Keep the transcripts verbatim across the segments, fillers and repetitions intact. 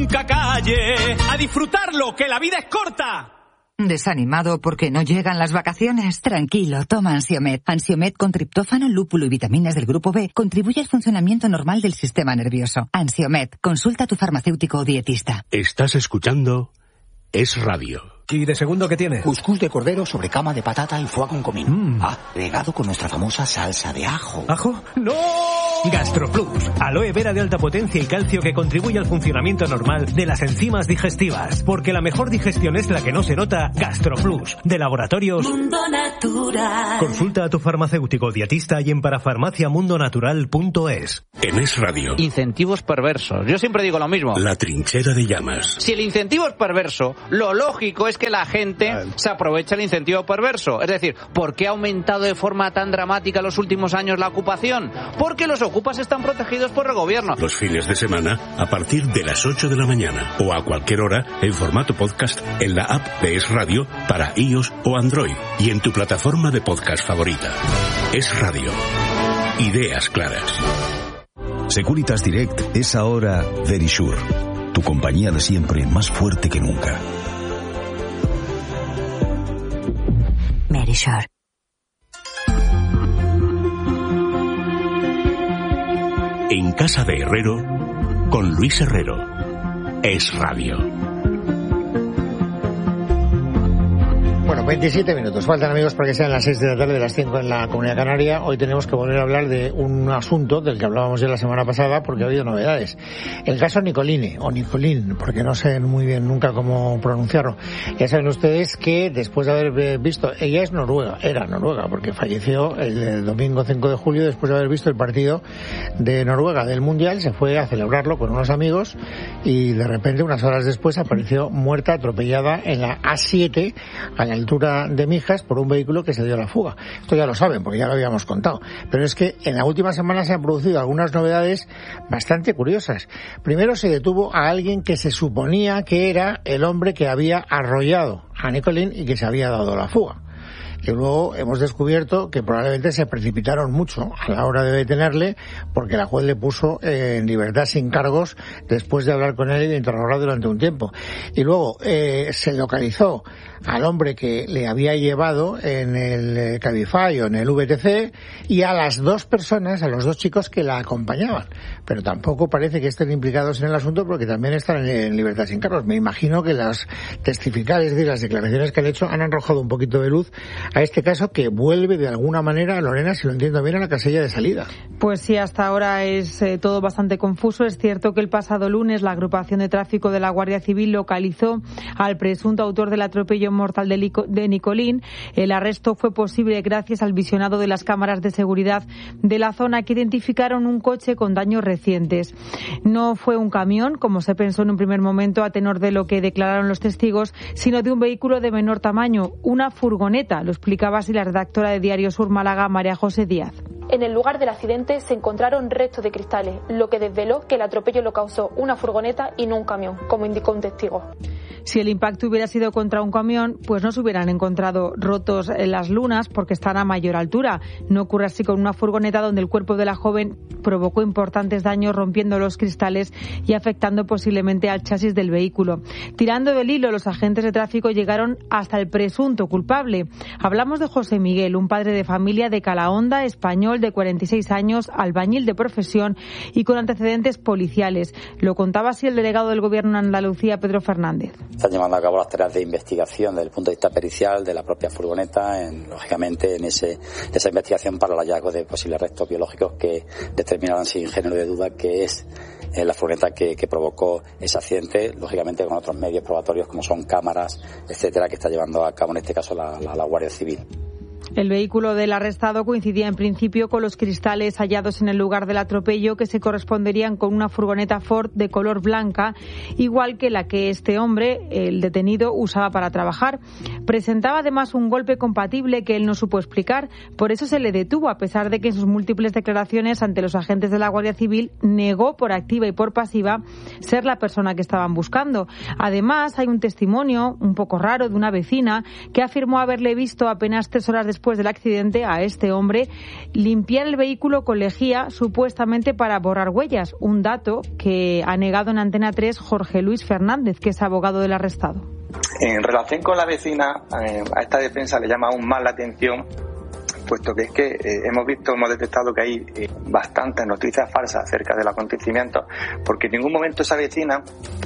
Nunca calle, a disfrutarlo, que la vida es corta. ¿Desanimado porque no llegan las vacaciones? Tranquilo, toma Ansiomed. Ansiomed con triptófano, lúpulo y vitaminas del grupo B contribuye al funcionamiento normal del sistema nervioso. Ansiomed, consulta a tu farmacéutico o dietista. Estás escuchando Es Radio. ¿Y de segundo qué tiene? Cuscús de cordero sobre cama de patata y foie con comino. Mm. Agregado con nuestra famosa salsa de ajo. ¿Ajo? ¡No! GastroPlus, aloe vera de alta potencia y calcio que contribuye al funcionamiento normal de las enzimas digestivas. Porque la mejor digestión es la que no se nota. GastroPlus, de Laboratorios Mundo Natural. Consulta a tu farmacéutico dietista y en parafarmacia mundo natural punto es. En Es Radio. Incentivos perversos. Yo siempre digo lo mismo. La trinchera de llamas. Si el incentivo es perverso, lo lógico es que la gente se aproveche el incentivo perverso. Es decir, ¿por qué ha aumentado de forma tan dramática en los últimos años la ocupación? Porque los ocupas están protegidos por el gobierno. Los fines de semana a partir de las ocho de la mañana o a cualquier hora en formato podcast en la app de Es Radio para iOS o Android y en tu plataforma de podcast favorita. Es Radio. Ideas claras. Securitas Direct es ahora Verisure, tu compañía de siempre más fuerte que nunca. Verisure. En casa de Herrero, con Luis Herrero. Es Radio. Bueno, veintisiete minutos. Faltan, amigos, para que sean las seis de la tarde, de las cinco en la Comunidad Canaria. Hoy tenemos que volver a hablar de un asunto del que hablábamos ya la semana pasada porque ha habido novedades. El caso Nicoline, o Nicolín, porque no sé muy bien nunca cómo pronunciarlo. Ya saben ustedes que después de haber visto, ella es noruega, era noruega, porque falleció el domingo cinco de julio después de haber visto el partido de Noruega del Mundial, se fue a celebrarlo con unos amigos y de repente, unas horas después, apareció muerta, atropellada en la A siete, a la altura de Mijas, por un vehículo que se dio a la fuga. Esto ya lo saben, porque ya lo habíamos contado. Pero es que en la última semana se han producido algunas novedades bastante curiosas. Primero, se detuvo a alguien que se suponía que era el hombre que había arrollado a Nicolín y que se había dado a la fuga. Y luego hemos descubierto que probablemente se precipitaron mucho a la hora de detenerle porque la juez le puso en libertad sin cargos después de hablar con él y de interrogarlo durante un tiempo. Y luego eh, se localizó al hombre que le había llevado en el Cabify o en el V T C y a las dos personas, a los dos chicos que la acompañaban. Pero tampoco parece que estén implicados en el asunto porque también están en, en libertad sin cargos. Me imagino que las testificales, es decir, las declaraciones que han hecho han arrojado un poquito de luz a este caso que vuelve de alguna manera, Lorena, si lo entiendo bien, a la casilla de salida. Pues sí, hasta ahora es eh, todo bastante confuso. Es cierto que el pasado lunes la agrupación de tráfico de la Guardia Civil localizó al presunto autor del atropello mortal de, Lico, de Nicolín. El arresto fue posible gracias al visionado de las cámaras de seguridad de la zona que identificaron un coche con daños recientes. No fue un camión, como se pensó en un primer momento a tenor de lo que declararon los testigos, sino de un vehículo de menor tamaño, una furgoneta. Lo explicaba así la redactora de Diario Sur Málaga, María José Díaz. En el lugar del accidente se encontraron restos de cristales, lo que desveló que el atropello lo causó una furgoneta y no un camión, como indicó un testigo. Si el impacto hubiera sido contra un camión, pues no se hubieran encontrado rotos en las lunas porque están a mayor altura. No ocurre así con una furgoneta donde el cuerpo de la joven provocó importantes daños rompiendo los cristales y afectando posiblemente al chasis del vehículo. Tirando del hilo, los agentes de tráfico llegaron hasta el presunto culpable. Hablamos de José Miguel, un padre de familia de Calahonda, español de cuarenta y seis años, albañil de profesión y con antecedentes policiales. Lo contaba así el delegado del Gobierno en Andalucía, Pedro Fernández. Están llevando a cabo las tareas de investigación desde el punto de vista pericial de la propia furgoneta, en, lógicamente en ese, esa investigación para el hallazgo de posibles restos biológicos que determinarán sin género de duda que es eh, la furgoneta que, que provocó ese accidente, lógicamente con otros medios probatorios como son cámaras, etcétera, que está llevando a cabo en este caso la, la, la Guardia Civil. El vehículo del arrestado coincidía en principio con los cristales hallados en el lugar del atropello, que se corresponderían con una furgoneta Ford de color blanca, igual que la que este hombre, el detenido, usaba para trabajar. Presentaba además un golpe compatible que él no supo explicar, por eso se le detuvo, a pesar de que en sus múltiples declaraciones ante los agentes de la Guardia Civil negó por activa y por pasiva ser la persona que estaban buscando. Además, hay un testimonio un poco raro de una vecina que afirmó haberle visto apenas tres horas después después del accidente a este hombre limpiar el vehículo con lejía, supuestamente para borrar huellas, un dato que ha negado en Antena tres Jorge Luis Fernández, que es abogado del arrestado. En relación con la vecina, eh, a esta defensa le llama aún más la atención, puesto que es que eh, hemos visto, hemos detectado que hay eh, bastantes noticias falsas acerca del acontecimiento, porque en ningún momento esa vecina,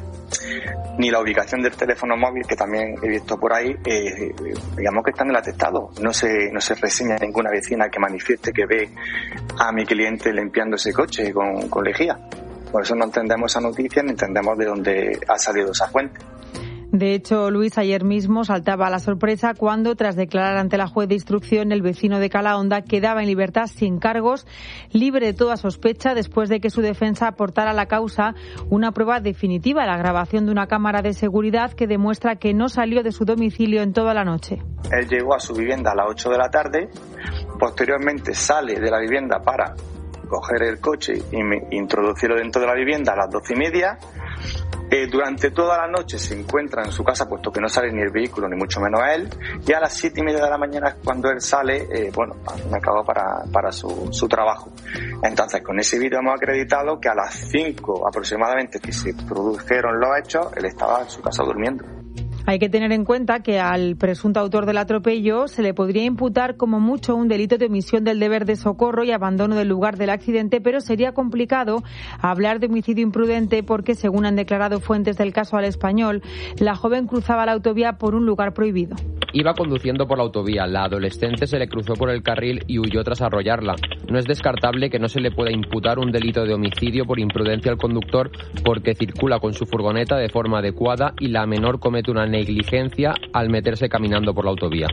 ni la ubicación del teléfono móvil, que también he visto por ahí, eh, digamos que está en el atestado. No se, no se reseña ninguna vecina que manifieste que ve a mi cliente limpiando ese coche con, con lejía. Por eso no entendemos esa noticia ni entendemos de dónde ha salido esa fuente. De hecho, Luis, ayer mismo saltaba a la sorpresa cuando, tras declarar ante la juez de instrucción, el vecino de Calahonda quedaba en libertad sin cargos, libre de toda sospecha, después de que su defensa aportara a la causa una prueba definitiva, la grabación de una cámara de seguridad que demuestra que no salió de su domicilio en toda la noche. Él llegó a su vivienda a las ocho de la tarde, posteriormente sale de la vivienda para coger el coche y introducirlo dentro de la vivienda a las doce y media. Eh, durante toda la noche se encuentra en su casa, puesto que no sale ni el vehículo, ni mucho menos él, y a las siete y media de la mañana es cuando él sale, eh, bueno, me acabó para, para su, su trabajo. Entonces, con ese vídeo hemos acreditado que a las cinco aproximadamente que se produjeron los hechos, él estaba en su casa durmiendo. Hay que tener en cuenta que al presunto autor del atropello se le podría imputar como mucho un delito de omisión del deber de socorro y abandono del lugar del accidente, pero sería complicado hablar de homicidio imprudente porque, según han declarado fuentes del caso Al Español, la joven cruzaba la autovía por un lugar prohibido. Iba conduciendo por la autovía, la adolescente se le cruzó por el carril y huyó tras arrollarla. No es descartable que no se le pueda imputar un delito de homicidio por imprudencia al conductor porque circula con su furgoneta de forma adecuada y la menor comete una negligencia al meterse caminando por la autovía.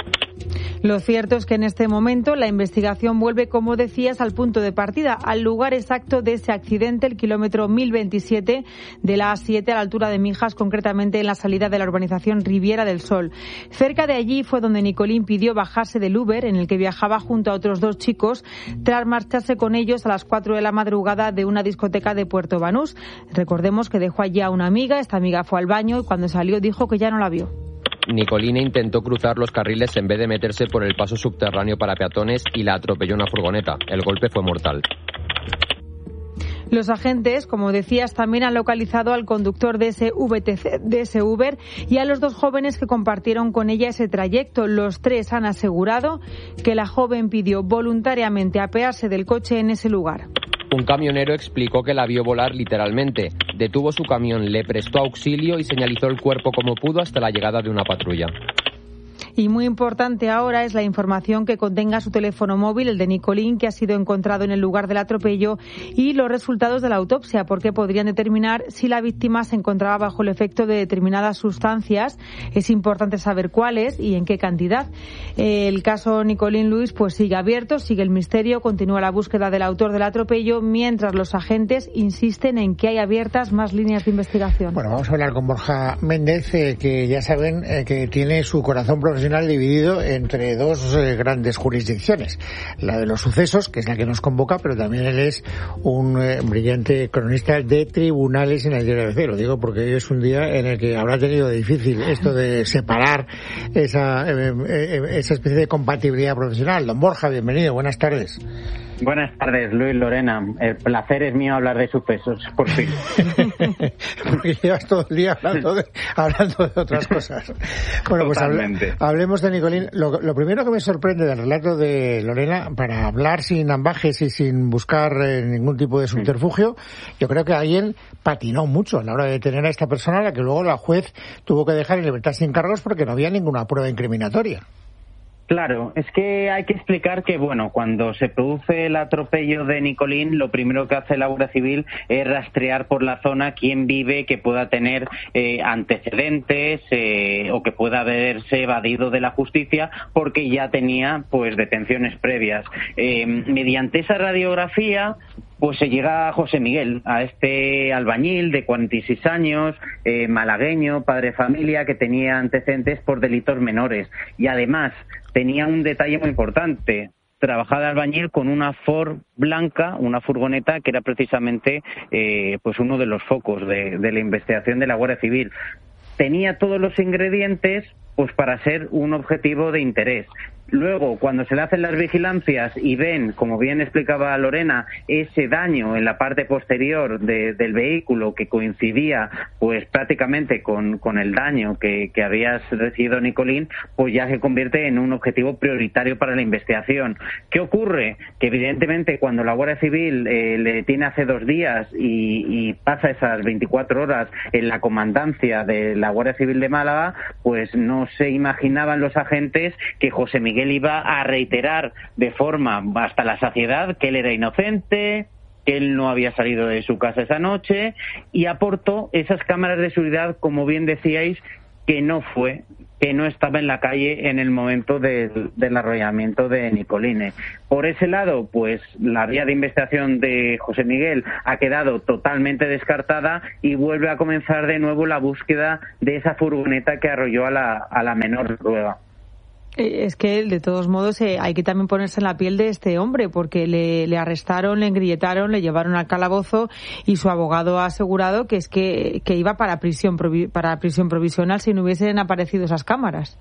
Lo cierto es que en este momento la investigación vuelve, como decías, al punto de partida, al lugar exacto de ese accidente, el kilómetro mil veintisiete de la A siete a la altura de Mijas, concretamente en la salida de la urbanización Riviera del Sol. Cerca de allí fue donde Nicolín pidió bajarse del Uber en el que viajaba junto a otros dos chicos tras marcharse con ellos a las cuatro de la madrugada de una discoteca de Puerto Banús. Recordemos que dejó allí a una amiga, esta amiga fue al baño y cuando salió dijo que ya no la vio. Nicolina intentó cruzar los carriles en vez de meterse por el paso subterráneo para peatones y la atropelló una furgoneta. El golpe fue mortal. Los agentes, como decías, también han localizado al conductor de ese, V T C, de ese Uber y a los dos jóvenes que compartieron con ella ese trayecto. Los tres han asegurado que la joven pidió voluntariamente apearse del coche en ese lugar. Un camionero explicó que la vio volar literalmente. Detuvo su camión, le prestó auxilio y señalizó el cuerpo como pudo hasta la llegada de una patrulla. Y muy importante ahora es la información que contenga su teléfono móvil, el de Nicolín, que ha sido encontrado en el lugar del atropello, y los resultados de la autopsia, porque podrían determinar si la víctima se encontraba bajo el efecto de determinadas sustancias. Es importante saber cuáles y en qué cantidad. El caso Nicolín Luis pues sigue abierto, sigue el misterio, continúa la búsqueda del autor del atropello, mientras los agentes insisten en que hay abiertas más líneas de investigación. Bueno, vamos a hablar con Borja Méndez, eh, que ya saben eh, que tiene su corazón profesional dividido entre dos eh, grandes jurisdicciones, la de los sucesos, que es la que nos convoca, pero también él es un eh, brillante cronista de tribunales en el diario A B C. Lo digo porque hoy es un día en el que habrá tenido difícil esto de separar esa, eh, eh, esa especie de compatibilidad profesional. Don Borja, bienvenido, buenas tardes. Buenas tardes, Luis, Lorena. El placer es mío hablar de sucesos, por fin. Porque llevas todo el día hablando de, hablando de otras cosas. Bueno, pues hable, hablemos de Nicolín. Lo, lo primero que me sorprende del relato de Lorena, para hablar sin ambajes y sin buscar eh, ningún tipo de subterfugio, yo creo que alguien patinó mucho a la hora de detener a esta persona, a la que luego la juez tuvo que dejar en libertad sin cargos porque no había ninguna prueba incriminatoria. Claro, es que hay que explicar que, bueno, cuando se produce el atropello de Nicolín, lo primero que hace la Guardia Civil es rastrear por la zona quién vive que pueda tener eh, antecedentes eh, o que pueda haberse evadido de la justicia porque ya tenía, pues, detenciones previas. Eh, mediante esa radiografía, pues se llega a José Miguel, a este albañil de cuarenta y seis años, eh, malagueño, padre de familia, que tenía antecedentes por delitos menores. Y además tenía un detalle muy importante: trabajaba de albañil con una Ford blanca, una furgoneta que era precisamente eh, pues uno de los focos de, de la investigación de la Guardia Civil. Tenía todos los ingredientes pues para ser un objetivo de interés. Luego, cuando se le hacen las vigilancias y ven, como bien explicaba Lorena, ese daño en la parte posterior de, del vehículo que coincidía pues prácticamente con, con el daño que, que había recibido Nicolín, pues ya se convierte en un objetivo prioritario para la investigación. ¿Qué ocurre? Que evidentemente cuando la Guardia Civil eh, le detiene hace dos días y, y pasa esas veinticuatro horas en la comandancia de la Guardia Civil de Málaga, pues no se imaginaban los agentes que José Miguel él iba a reiterar de forma hasta la saciedad que él era inocente, que él no había salido de su casa esa noche, y aportó esas cámaras de seguridad, como bien decíais, que no fue, que no estaba en la calle en el momento del, del arrollamiento de Nicolini. Por ese lado, pues la vía de investigación de José Miguel ha quedado totalmente descartada y vuelve a comenzar de nuevo la búsqueda de esa furgoneta que arrolló a la, a la menor Rueda. Es que, de todos modos, eh, hay que también ponerse en la piel de este hombre, porque le, le arrestaron, le engrilletaron, le llevaron al calabozo y su abogado ha asegurado que es que, que iba para prisión, provi- para prisión provisional si no hubiesen aparecido esas cámaras.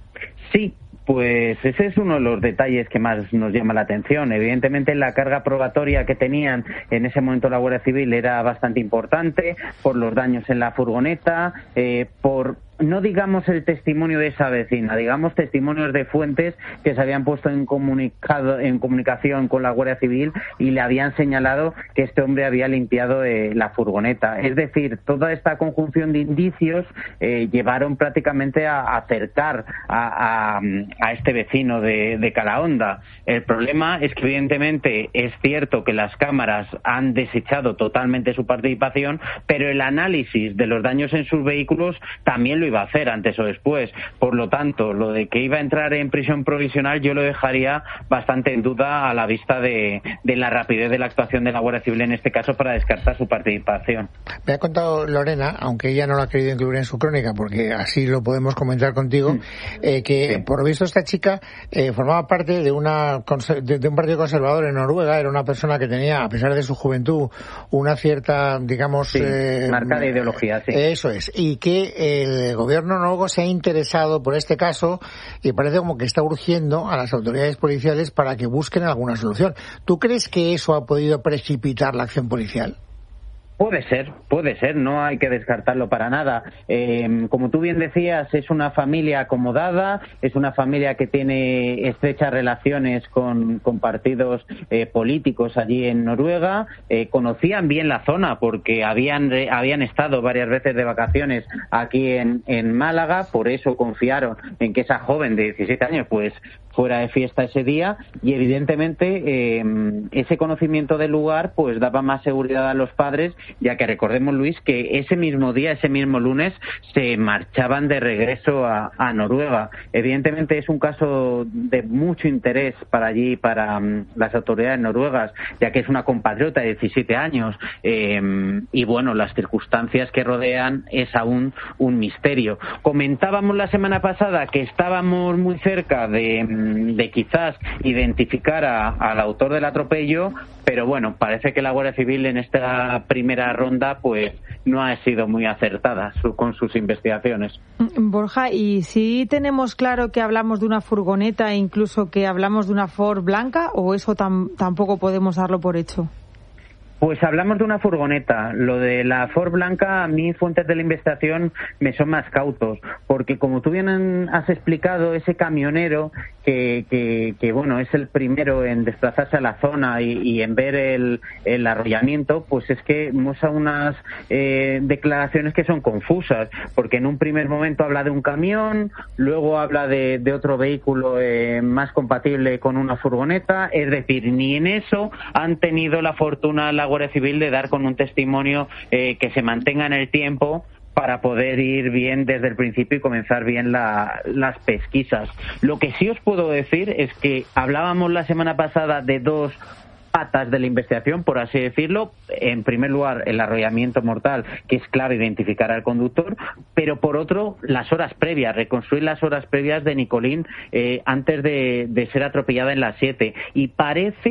Sí. Pues ese es uno de los detalles que más nos llama la atención. Evidentemente la carga probatoria que tenían en ese momento la Guardia Civil era bastante importante por los daños en la furgoneta, eh, por no digamos el testimonio de esa vecina, digamos testimonios de fuentes que se habían puesto en comunicado en comunicación con la Guardia Civil y le habían señalado que este hombre había limpiado eh, la furgoneta. Es decir, toda esta conjunción de indicios eh, llevaron prácticamente a, a acercar a, a, a este vecino de, de Calahonda. El problema es que evidentemente es cierto que las cámaras han desechado totalmente su participación, pero el análisis de los daños en sus vehículos también lo iba a hacer antes o después. Por lo tanto, lo de que iba a entrar en prisión provisional yo lo dejaría bastante en duda a la vista de, de la rapidez de la actuación de la Guardia Civil en este caso para descartar su participación. Me ha contado Lorena, aunque ella no lo ha querido incluir en su crónica, porque así lo podemos comentar contigo, mm. eh, que sí. Por lo visto esta chica eh, formaba parte de una de, de un partido conservador en Noruega. Era una persona que tenía, a pesar de su juventud, una cierta, digamos... Sí, eh, marcada ideología, sí. Eso es. Y que el gobierno noruego se ha interesado por este caso y parece como que está urgiendo a las autoridades policiales para que busquen alguna solución. ¿Tú crees que eso ha podido precipitar la acción policial? Puede ser, puede ser, no hay que descartarlo para nada. Eh, como tú bien decías, es una familia acomodada, es una familia que tiene estrechas relaciones con, con partidos eh, políticos allí en Noruega. Eh, conocían bien la zona porque habían habían estado varias veces de vacaciones aquí en, en Málaga, por eso confiaron en que esa joven de diecisiete años pues fuera de fiesta ese día y evidentemente eh, ese conocimiento del lugar pues daba más seguridad a los padres, ya que recordemos, Luis, que ese mismo día, ese mismo lunes, se marchaban de regreso a, a Noruega. Evidentemente es un caso de mucho interés para allí, para um, las autoridades noruegas, ya que es una compatriota de diecisiete años eh, y bueno, las circunstancias que rodean es aún un misterio. Comentábamos la semana pasada que estábamos muy cerca de de quizás identificar a, al autor del atropello, pero bueno, parece que la Guardia Civil en esta primera ronda pues no ha sido muy acertada su, con sus investigaciones. Borja, ¿y si tenemos claro que hablamos de una furgoneta e incluso que hablamos de una Ford blanca o eso tam, tampoco podemos darlo por hecho? Pues hablamos de una furgoneta. Lo de la Ford blanca, a mí fuentes de la investigación me son más cautos, porque como tú bien has explicado, ese camionero que, que, que bueno, es el primero en desplazarse a la zona y, y en ver el, el arrollamiento, pues es que muestra unas eh, declaraciones que son confusas, porque en un primer momento habla de un camión, luego habla de, de otro vehículo eh, más compatible con una furgoneta, es decir, ni en eso han tenido la fortuna la Guardia Civil de dar con un testimonio eh, que se mantenga en el tiempo para poder ir bien desde el principio y comenzar bien la, las pesquisas. Lo que sí os puedo decir es que hablábamos la semana pasada de dos patas de la investigación, por así decirlo. En primer lugar, el arrollamiento mortal, que es clave identificar al conductor, pero por otro, las horas previas, reconstruir las horas previas de Nicolín eh, antes de, de ser atropellada en las siete. Y parece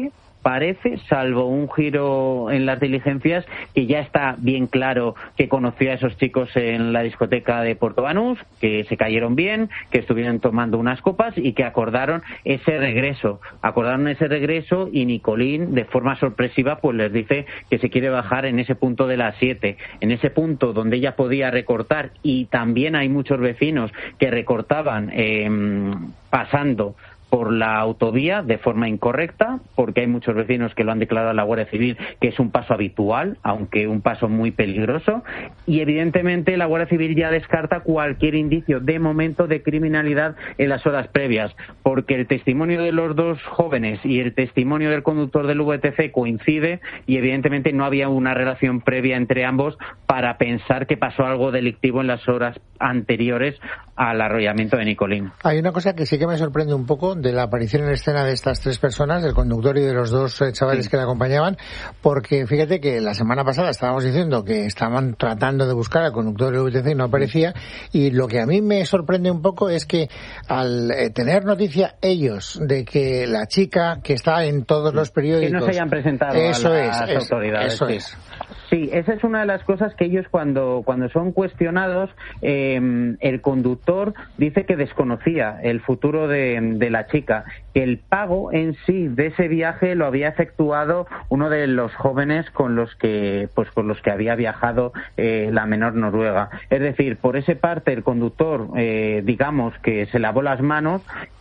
parece, salvo un giro en las diligencias, que ya está bien claro que conoció a esos chicos en la discoteca de Puerto Banús, que se cayeron bien, que estuvieron tomando unas copas y que acordaron ese regreso. Acordaron ese regreso y Nicolín, de forma sorpresiva, pues les dice que se quiere bajar en ese punto de las siete, en ese punto donde ella podía recortar, y también hay muchos vecinos que recortaban eh, pasando por la autovía de forma incorrecta, porque hay muchos vecinos que lo han declarado a la Guardia Civil que es un paso habitual, aunque un paso muy peligroso, y evidentemente la Guardia Civil ya descarta cualquier indicio de momento de criminalidad en las horas previas, porque el testimonio de los dos jóvenes y el testimonio del conductor del V T C coincide y evidentemente no había una relación previa entre ambos para pensar que pasó algo delictivo en las horas anteriores al arrollamiento de Nicolín. Hay una cosa que sí que me sorprende un poco de la aparición en escena de estas tres personas, del conductor y de los dos eh, chavales sí. que le acompañaban, porque fíjate que la semana pasada estábamos diciendo que estaban tratando de buscar al conductor del V T C y no aparecía, y lo que a mí me sorprende un poco es que al eh, tener noticia ellos de que la chica que está en todos los periódicos... Que no se hayan presentado eso a las es, autoridades. Eso sí. es. Sí, esa es una de las cosas que ellos cuando cuando son cuestionados, eh, el conductor dice que desconocía el futuro de, de la chica, que el pago en sí de ese viaje lo había efectuado uno de los jóvenes con los que pues con los que había viajado eh, la menor noruega. Es decir, por esa parte el conductor, eh, digamos que se lavó las manos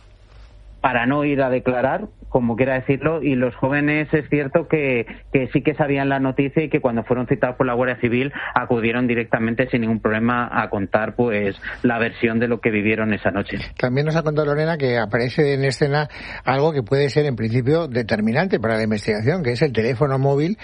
para no ir a declarar, como quiera decirlo, y los jóvenes es cierto que, que sí que sabían la noticia y que cuando fueron citados por la Guardia Civil acudieron directamente sin ningún problema a contar pues la versión de lo que vivieron esa noche. También nos ha contado Lorena que aparece en escena algo que puede ser en principio determinante para la investigación, que es el teléfono móvil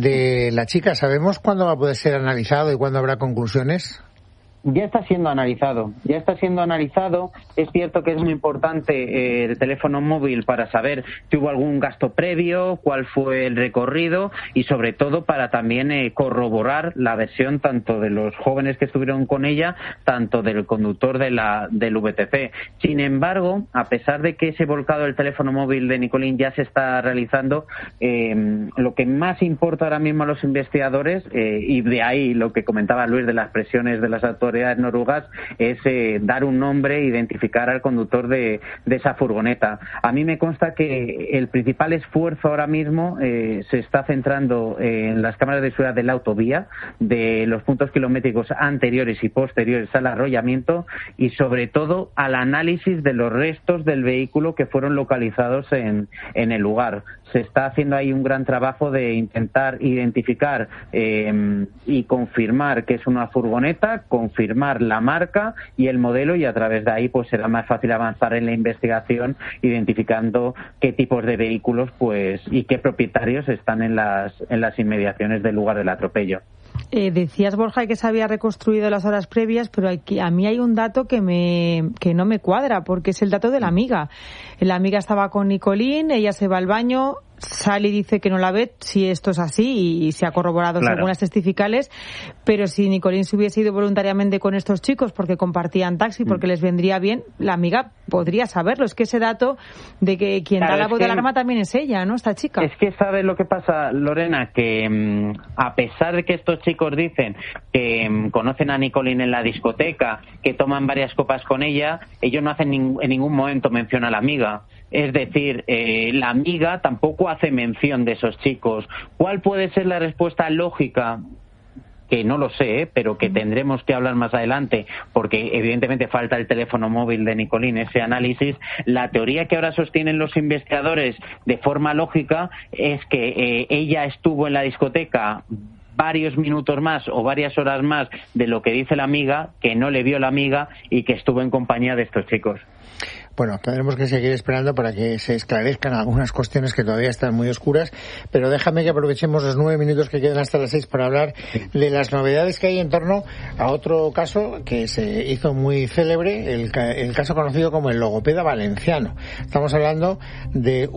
de la chica. ¿Sabemos cuándo va a poder ser analizado y cuándo habrá conclusiones? Ya está siendo analizado, ya está siendo analizado. Es cierto que es muy importante eh, el teléfono móvil para saber si hubo algún gasto previo, cuál fue el recorrido y sobre todo para también eh, corroborar la versión tanto de los jóvenes que estuvieron con ella, tanto del conductor de la del V T C. Sin embargo, a pesar de que ese volcado del teléfono móvil de Nicolín ya se está realizando, eh, lo que más importa ahora mismo a los investigadores, eh, y de ahí lo que comentaba Luis de las presiones de las autoridades noruegas, es eh, dar un nombre, identificar al conductor de, de esa furgoneta. A mí me consta que el principal esfuerzo ahora mismo eh, se está centrando en las cámaras de seguridad de la autovía, de los puntos kilométricos anteriores y posteriores al arrollamiento y sobre todo al análisis de los restos del vehículo que fueron localizados en, en el lugar. Se está haciendo ahí un gran trabajo de intentar identificar eh, y confirmar que es una furgoneta, confirmar la marca y el modelo, y a través de ahí pues será más fácil avanzar en la investigación identificando qué tipos de vehículos pues y qué propietarios están en las en las inmediaciones del lugar del atropello. Eh, decías, Borja, que se había reconstruido las horas previas, pero aquí, a mí hay un dato que me que no me cuadra, porque es el dato de la amiga. La amiga estaba con Nicolín, ella se va al baño, sale y dice que no la ve, si esto es así, y, y se ha corroborado claro. según las testificales, pero si Nicolín se hubiese ido voluntariamente con estos chicos porque compartían taxi, porque mm. les vendría bien, la amiga podría saberlo. Es que ese dato de que quien claro, da la voz de que, alarma también es ella, ¿no? Esta chica. Es que ¿sabes lo que pasa, Lorena? Que mmm, a pesar de que estos chicos dicen que mmm, conocen a Nicolín en la discoteca, que toman varias copas con ella, ellos no hacen ning- en ningún momento mención a la amiga. Es decir, eh, la amiga tampoco hace mención de esos chicos. ¿Cuál puede ser la respuesta lógica? Que no lo sé, ¿eh? Pero que tendremos que hablar más adelante, porque evidentemente falta el teléfono móvil de Nicolín, ese análisis. La teoría que ahora sostienen los investigadores de forma lógica es que eh, ella estuvo en la discoteca varios minutos más o varias horas más de lo que dice la amiga, que no le vio la amiga y que estuvo en compañía de estos chicos. Bueno, tendremos que seguir esperando para que se esclarezcan algunas cuestiones que todavía están muy oscuras, pero déjame que aprovechemos los nueve minutos que quedan hasta las seis para hablar de las novedades que hay en torno a otro caso que se hizo muy célebre, el, el caso conocido como el logopeda valenciano. Estamos hablando de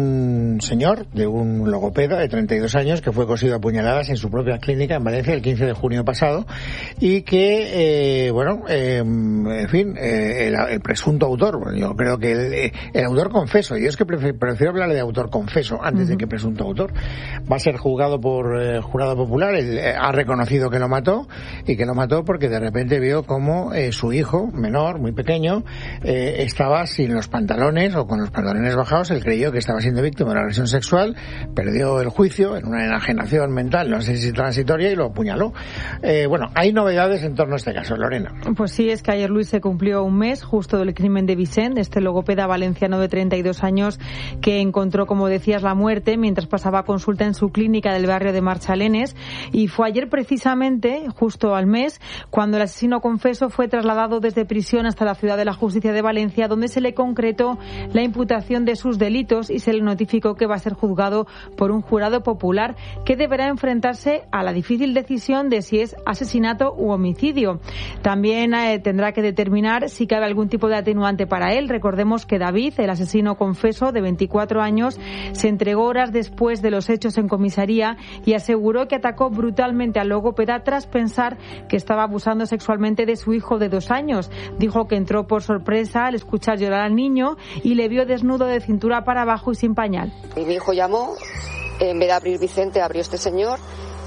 un señor, de un logopeda de treinta y dos años que fue cosido a puñaladas en su propia clínica en Valencia el quince de junio pasado y que, eh, bueno, eh, en fin, eh, el, el presunto autor, yo yo creo que el, el autor confeso, yo es que prefiero, prefiero hablar de autor confeso antes uh-huh. de que presunto autor, va a ser juzgado por eh, jurado popular. Él eh, ha reconocido que lo mató, y que lo mató porque de repente vio como eh, su hijo menor, muy pequeño, eh, estaba sin los pantalones o con los pantalones bajados. Él creyó que estaba siendo víctima de una agresión sexual, perdió el juicio en una enajenación mental, no sé si transitoria, y lo apuñaló. Eh, bueno, hay novedades en torno a este caso, Lorena. Pues sí, es que ayer, Luis, se cumplió un mes justo del crimen de Vicent, este logopeda valenciano de treinta y dos años que encontró, como decías, la muerte mientras pasaba consulta en su clínica del barrio de Marchalenes. Y fue ayer precisamente, justo al mes, cuando el asesino confeso fue trasladado desde prisión hasta la Ciudad de la Justicia de Valencia, donde se le concretó la imputación de sus delitos y se le notificó que va a ser juzgado por un jurado popular que deberá enfrentarse a la difícil decisión de si es asesinato u homicidio. También eh, tendrá que determinar si cabe algún tipo de atenuante para él. Recordemos que David, el asesino confeso de veinticuatro años, se entregó horas después de los hechos en comisaría y aseguró que atacó brutalmente al logopeda tras pensar que estaba abusando sexualmente de su hijo de dos años. Dijo que entró por sorpresa al escuchar llorar al niño y le vio desnudo de cintura para abajo y sin pañal. Y mi hijo llamó, en vez de abrir Vicente, abrió este señor,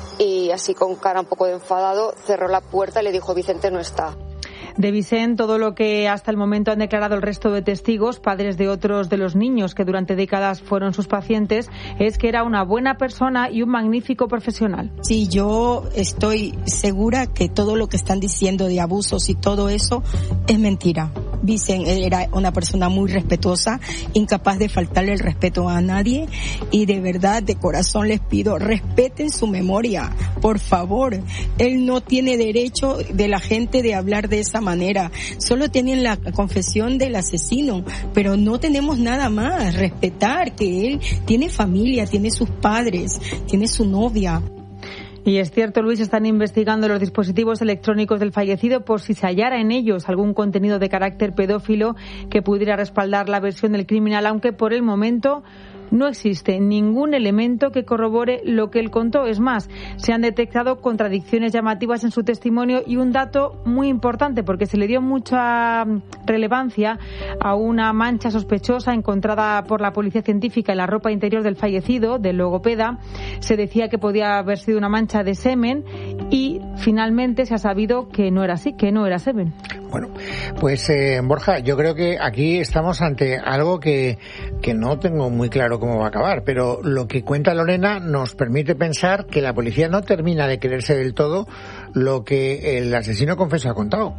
y así con cara un poco de enfadado cerró la puerta y le dijo: Vicente no está. De Vicent, todo lo que hasta el momento han declarado el resto de testigos, padres de otros de los niños que durante décadas fueron sus pacientes, es que era una buena persona y un magnífico profesional. Sí, yo estoy segura que todo lo que están diciendo de abusos y todo eso es mentira. Vicent era una persona muy respetuosa, incapaz de faltarle el respeto a nadie, y de verdad, de corazón les pido, respeten su memoria, por favor. Él no tiene derecho de la gente de hablar de esa manera. Solo tienen la confesión del asesino, pero no tenemos nada más. Respetar que él tiene familia, tiene sus padres, tiene su novia. Y es cierto, Luis, están investigando los dispositivos electrónicos del fallecido por si se hallara en ellos algún contenido de carácter pedófilo que pudiera respaldar la versión del criminal, aunque por el momento no existe ningún elemento que corrobore lo que él contó. Es más, se han detectado contradicciones llamativas en su testimonio y un dato muy importante, porque se le dio mucha relevancia a una mancha sospechosa encontrada por la policía científica en la ropa interior del fallecido, del logopeda. Se decía que podía haber sido una mancha de semen y finalmente se ha sabido que no era así, que no era semen. Bueno, pues eh, Borja, yo creo que aquí estamos ante algo que, que no tengo muy claro cómo va a acabar, pero lo que cuenta Lorena nos permite pensar que la policía no termina de creerse del todo lo que el asesino confeso ha contado.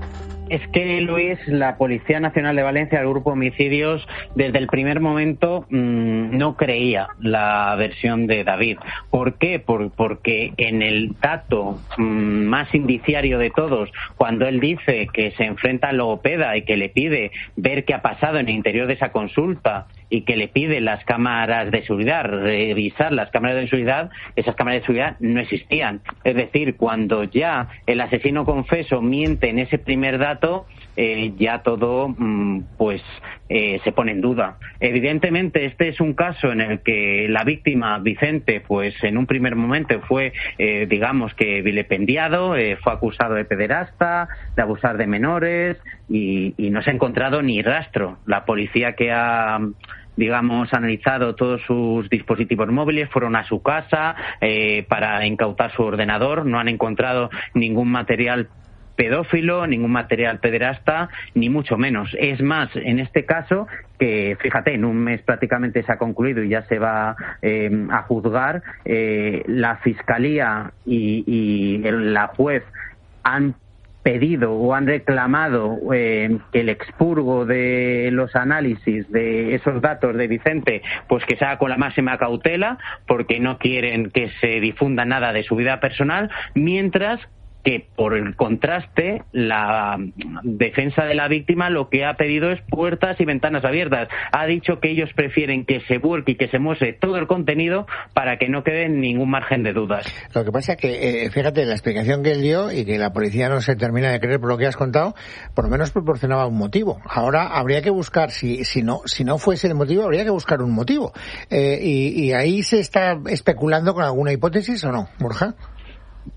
Es que, Luis, la Policía Nacional de Valencia, el Grupo Homicidios, desde el primer momento mmm, no creía la versión de David. ¿Por qué? Por, porque en el dato mmm, más indiciario de todos, cuando él dice que se enfrenta al logopeda y que le pide ver qué ha pasado en el interior de esa consulta y que le pide las cámaras de seguridad, revisar las cámaras de seguridad, esas cámaras de seguridad no existían. Es decir, cuando ya el asesino confeso miente en ese primer dato, eh, ya todo mmm, pues eh, se pone en duda. Evidentemente, este es un caso en el que la víctima, Vicente, pues en un primer momento fue, eh, digamos que vilipendiado, eh, fue acusado de pederasta, de abusar de menores, y, y no se ha encontrado ni rastro. La policía que ha, digamos, analizado todos sus dispositivos móviles, fueron a su casa eh, para incautar su ordenador, no han encontrado ningún material pedófilo, ningún material pederasta, ni mucho menos. Es más, en este caso, que fíjate, en un mes prácticamente se ha concluido y ya se va eh, a juzgar, eh, la Fiscalía y, y el, la juez han pedido o han reclamado eh, que el expurgo de los análisis de esos datos de Vicente, pues que se haga con la máxima cautela, porque no quieren que se difunda nada de su vida personal, mientras que por el contraste la defensa de la víctima lo que ha pedido es puertas y ventanas abiertas. Ha dicho que ellos prefieren que se vuelque y que se muestre todo el contenido para que no quede ningún margen de dudas. Lo que pasa es que, eh, fíjate, la explicación que él dio y que la policía no se termina de creer por lo que has contado, por lo menos proporcionaba un motivo. Ahora habría que buscar, si, si no si no fuese el motivo, habría que buscar un motivo. Eh, y, y ahí se está especulando con alguna hipótesis, ¿o no, Borja?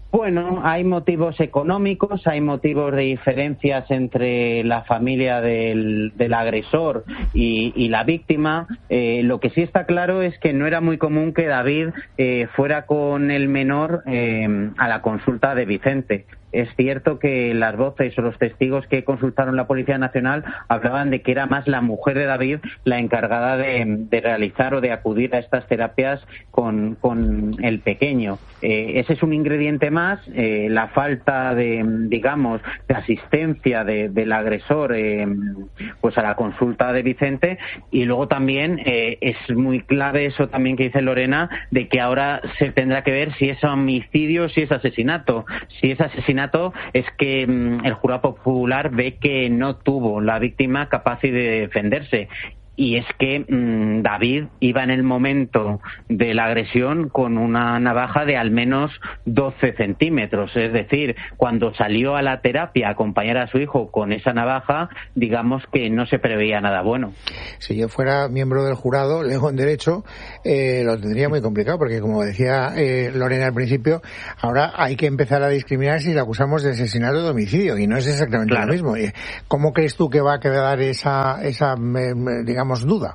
Bueno, hay motivos económicos, hay motivos de diferencias entre la familia del, del agresor y, y la víctima. Eh, lo que sí está claro es que no era muy común que David eh, fuera con el menor eh, a la consulta de Vicente. Es cierto que las voces o los testigos que consultaron la Policía Nacional hablaban de que era más la mujer de David la encargada de, de realizar o de acudir a estas terapias con, con el pequeño. Eh, ese es un ingrediente más, eh, la falta de, digamos, de asistencia de, del agresor eh, pues a la consulta de Vicente, y luego también eh, es muy clave eso también que dice Lorena, de que ahora se tendrá que ver si es homicidio o si es asesinato. Si es asesinato es que mmm, el jurado popular ve que no tuvo la víctima capacidad de defenderse. Y es que mmm, David iba en el momento de la agresión con una navaja de al menos doce centímetros. Es decir, cuando salió a la terapia a acompañar a su hijo con esa navaja, digamos que no se preveía nada bueno. Si yo fuera miembro del jurado, lejos en derecho, eh, lo tendría muy complicado, porque como decía eh, Lorena al principio, ahora hay que empezar a discriminar si le acusamos de asesinato o de homicidio, y no es exactamente claro. Lo mismo. ¿Cómo crees tú que va a quedar esa, esa digamos, duda?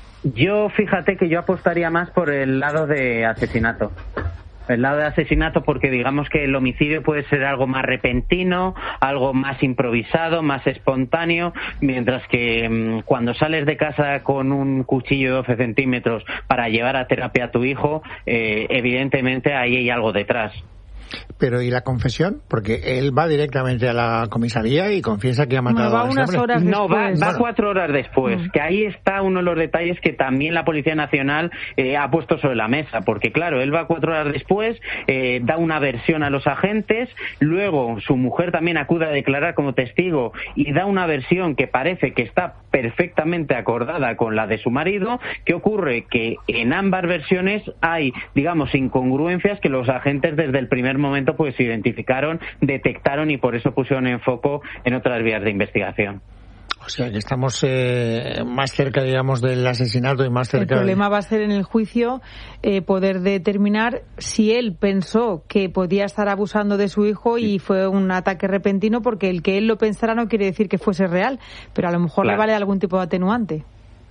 Yo, fíjate que yo apostaría más por el lado de asesinato. El lado de asesinato, porque digamos que el homicidio puede ser algo más repentino, algo más improvisado, más espontáneo, mientras que mmm, cuando sales de casa con un cuchillo de doce centímetros para llevar a terapia a tu hijo, eh, evidentemente ahí hay algo detrás. Pero ¿y la confesión? Porque él va directamente a la comisaría y confiesa que ha matado no, va a ese unas hombre. Horas no, va, después. va Bueno. cuatro horas después, mm. que ahí está uno de los detalles que también la Policía Nacional eh, ha puesto sobre la mesa, porque claro, él va cuatro horas después, eh, da una versión a los agentes, luego su mujer también acude a declarar como testigo y da una versión que parece que está perfectamente acordada con la de su marido. ¿Qué ocurre? Que en ambas versiones hay, digamos, incongruencias que los agentes desde el primer momento pues identificaron, detectaron y por eso pusieron en foco en otras vías de investigación. O sea que estamos eh, más cerca, digamos, del asesinato y más cerca... El problema de... va a ser en el juicio eh, poder determinar si él pensó que podía estar abusando de su hijo y fue un ataque repentino, porque el que él lo pensara no quiere decir que fuese real, pero a lo mejor claro. le vale algún tipo de atenuante.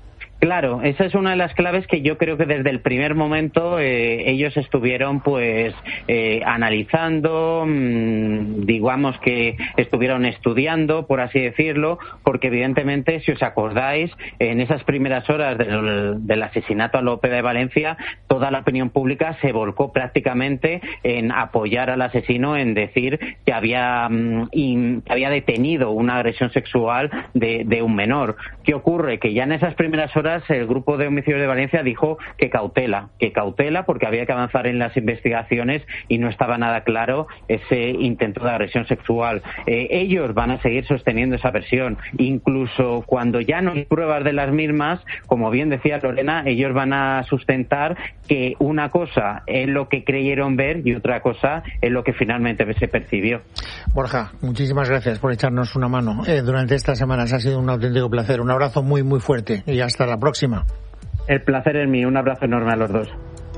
Claro, esa es una de las claves que yo creo que desde el primer momento eh, ellos estuvieron pues eh, analizando, mmm, digamos que estuvieron estudiando, por así decirlo, porque evidentemente, si os acordáis, en esas primeras horas del, del asesinato a López de Valencia, toda la opinión pública se volcó prácticamente en apoyar al asesino, en decir que había, mmm, in, que había detenido una agresión sexual de, de un menor. ¿Qué ocurre? Que ya en esas primeras horas el grupo de homicidios de Valencia dijo que cautela, que cautela porque había que avanzar en las investigaciones y no estaba nada claro ese intento de agresión sexual. Eh, ellos van a seguir sosteniendo esa versión, incluso cuando ya no hay pruebas de las mismas, como bien decía Lorena, ellos van a sustentar que una cosa es lo que creyeron ver y otra cosa es lo que finalmente se percibió. Borja, muchísimas gracias por echarnos una mano eh, durante estas semanas. Ha sido un auténtico placer. Un abrazo muy muy fuerte y hasta la próxima. El placer es mío. Un abrazo enorme a los dos.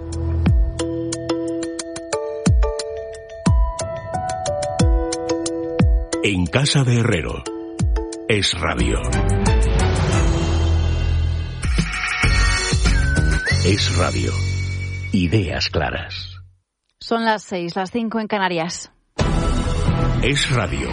En casa de Herrero. Es Radio. Es Radio. Ideas claras. Son las seis, las cinco en Canarias. Es Radio.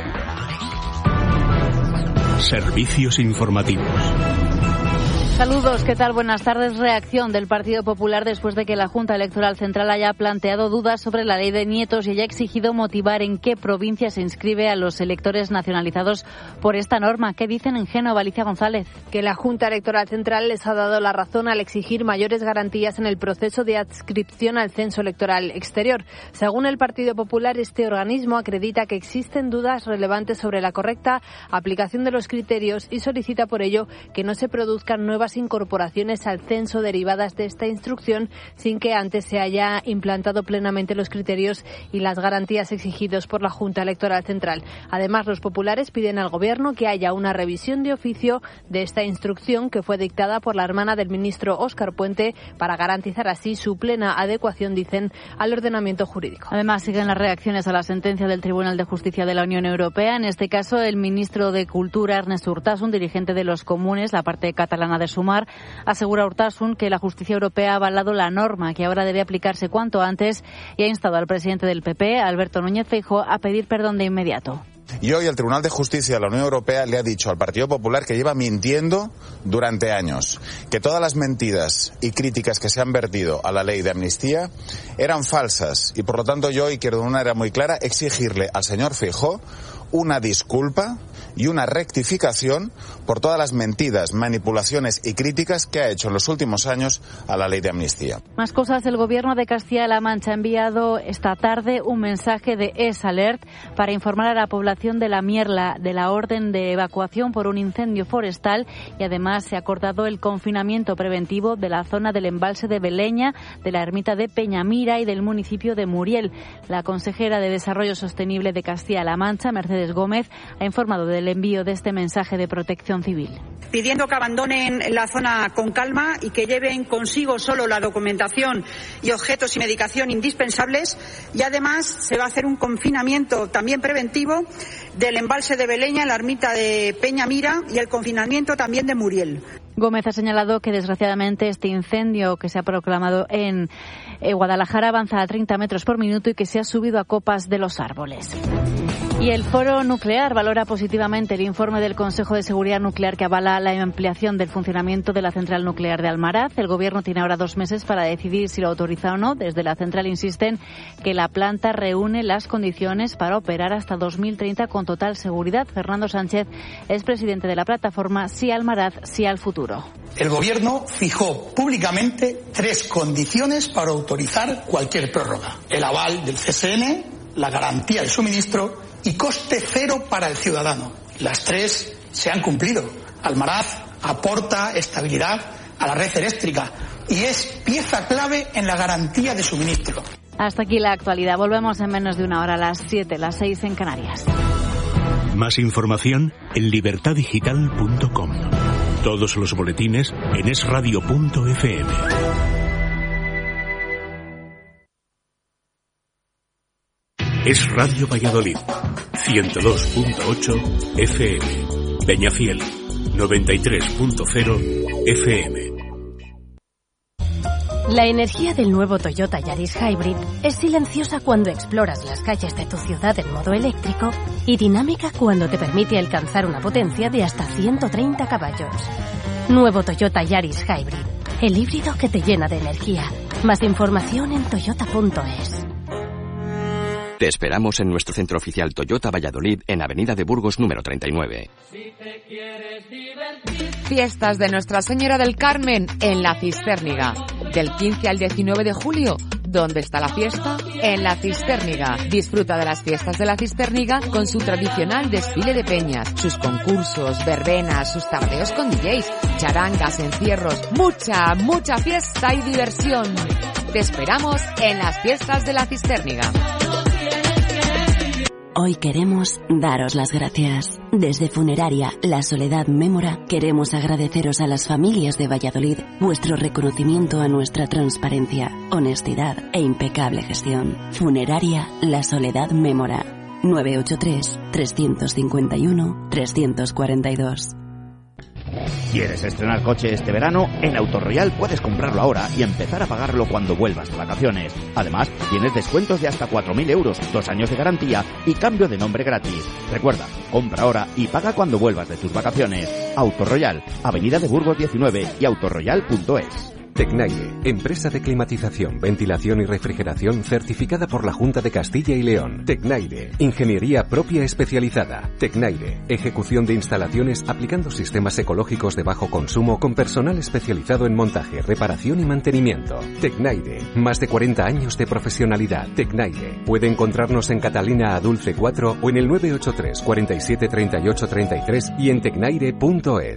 Servicios informativos. Saludos, ¿qué tal? Buenas tardes. Reacción del Partido Popular después de que la Junta Electoral Central haya planteado dudas sobre la ley de nietos y haya exigido motivar en qué provincia se inscribe a los electores nacionalizados por esta norma. ¿Qué dicen en Génova, Alicia González? Que la Junta Electoral Central les ha dado la razón al exigir mayores garantías en el proceso de adscripción al censo electoral exterior. Según el Partido Popular, este organismo acredita que existen dudas relevantes sobre la correcta aplicación de los criterios y solicita por ello que no se produzcan nuevas nuevas incorporaciones al censo derivadas de esta instrucción sin que antes se haya implantado plenamente los criterios y las garantías exigidos por la Junta Electoral Central. Además, los populares piden al Gobierno que haya una revisión de oficio de esta instrucción que fue dictada por la hermana del ministro Óscar Puente para garantizar así su plena adecuación, dicen, al ordenamiento jurídico. Además, siguen las reacciones a la sentencia del Tribunal de Justicia de la Unión Europea. En este caso, el ministro de Cultura, Ernest Urtasun, dirigente de los comunes, la parte catalana de Sumar, asegura Urtasun que la justicia europea ha avalado la norma que ahora debe aplicarse cuanto antes y ha instado al presidente del P P, Alberto Núñez Feijóo, a pedir perdón de inmediato. Y hoy el Tribunal de Justicia de la Unión Europea le ha dicho al Partido Popular que lleva mintiendo durante años, que todas las mentiras y críticas que se han vertido a la ley de amnistía eran falsas y por lo tanto yo hoy quiero de una manera muy clara exigirle al señor Feijóo una disculpa y una rectificación por todas las mentiras, manipulaciones y críticas que ha hecho en los últimos años a la ley de amnistía. Más cosas. El Gobierno de Castilla-La Mancha ha enviado esta tarde un mensaje de E S Alert para informar a la población de la Mierla de la orden de evacuación por un incendio forestal y además se ha acordado el confinamiento preventivo de la zona del embalse de Beleña, de la ermita de Peñamira y del municipio de Muriel. La consejera de Desarrollo Sostenible de Castilla-La Mancha, Mercedes Gómez, ha informado del envío de este mensaje de protección civil. Pidiendo que abandonen la zona con calma y que lleven consigo solo la documentación y objetos y medicación indispensables, y además se va a hacer un confinamiento también preventivo del embalse de Beleña, en la ermita de Peñamira y el confinamiento también de Muriel. Gómez ha señalado que desgraciadamente este incendio que se ha proclamado en Guadalajara avanza a treinta metros por minuto y que se ha subido a copas de los árboles. Y el Foro Nuclear valora positivamente el informe del Consejo de Seguridad Nuclear que avala la ampliación del funcionamiento de la central nuclear de Almaraz. El Gobierno tiene ahora dos meses para decidir si lo autoriza o no. Desde la central insisten que la planta reúne las condiciones para operar hasta dos mil treinta con total seguridad. Fernando Sánchez es presidente de la plataforma Sí Almaraz, Sí al Futuro. El Gobierno fijó públicamente tres condiciones para autorizar cualquier prórroga: el aval del C S N, la garantía de suministro y coste cero para el ciudadano. Las tres se han cumplido. Almaraz aporta estabilidad a la red eléctrica y es pieza clave en la garantía de suministro. Hasta aquí la actualidad. Volvemos en menos de una hora, a las siete, las seis en Canarias. Más información en libertad digital punto com. Todos los boletines en es radio punto efe eme. Es Radio Valladolid, ciento dos punto ocho efe eme. Peñafiel, noventa y tres punto cero efe eme. La energía del nuevo Toyota Yaris Hybrid es silenciosa cuando exploras las calles de tu ciudad en modo eléctrico y dinámica cuando te permite alcanzar una potencia de hasta ciento treinta caballos. Nuevo Toyota Yaris Hybrid, el híbrido que te llena de energía. Más información en toyota punto es. Te esperamos en nuestro centro oficial Toyota Valladolid en Avenida de Burgos número treinta y nueve. Fiestas de Nuestra Señora del Carmen en La Cistérniga. Del quince al diecinueve de julio. ¿Dónde está la fiesta? En La Cistérniga. Disfruta de las fiestas de La Cistérniga con su tradicional desfile de peñas, sus concursos, verbenas, sus tardeos con D Js, charangas, encierros, mucha, mucha fiesta y diversión. Te esperamos en las fiestas de La Cistérniga. Hoy queremos daros las gracias. Desde Funeraria La Soledad Mémora queremos agradeceros a las familias de Valladolid vuestro reconocimiento a nuestra transparencia, honestidad e impecable gestión. Funeraria La Soledad Mémora. nueve ocho tres, tres cinco uno, tres cuatro dos. ¿Quieres estrenar coche este verano? En Autoroyal puedes comprarlo ahora y empezar a pagarlo cuando vuelvas de vacaciones. Además, tienes descuentos de hasta cuatro mil euros, dos años de garantía y cambio de nombre gratis. Recuerda, compra ahora y paga cuando vuelvas de tus vacaciones. Autoroyal, Avenida de Burgos diecinueve y autoroyal punto es. Tecnaire, empresa de climatización, ventilación y refrigeración certificada por la Junta de Castilla y León. Tecnaire, ingeniería propia especializada. Tecnaire, ejecución de instalaciones aplicando sistemas ecológicos de bajo consumo con personal especializado en montaje, reparación y mantenimiento. Tecnaire, más de cuarenta años de profesionalidad. Tecnaire, puede encontrarnos en Catalina Adulce cuatro o en el nueve ocho tres, cuarenta y siete, treinta y ocho, treinta y tres y en tecnaire punto es.